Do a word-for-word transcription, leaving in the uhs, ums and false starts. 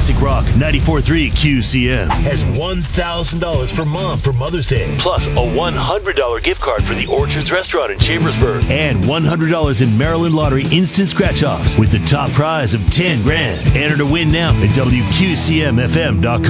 Classic Rock ninety-four point three Q C M has one thousand dollars for Mom for Mother's Day. Plus a one hundred dollars gift card for the Orchards Restaurant in Chambersburg. And one hundred dollars in Maryland Lottery instant scratch-offs with the top prize of ten grand. Enter to win now at W Q C M F M dot com.